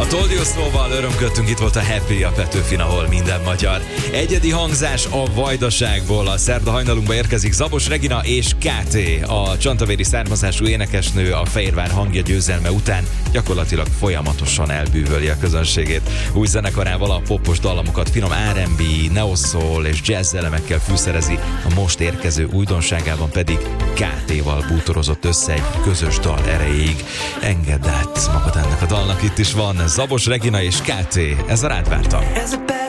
Told You szóval örömködtünk, itt volt a Happy a Petőfin, ahol minden magyar. Egyedi hangzás a Vajdaságból, a szerda hajnalunkba érkezik Zabos Regina és KT, a csantavéri származású énekesnő a Fehérvár hangja győzelme után gyakorlatilag folyamatosan elbűvöli a közönségét. Új zenekarával a popos dallamokat finom R&B, neo-soul és jazz elemekkel fűszerezi, a most érkező újdonságában pedig KT-val bútorozott össze egy közös dal erejéig. Engedd át magad ennek a dalnak, itt is van Zabos Regina és KT, ez a Rád vártam.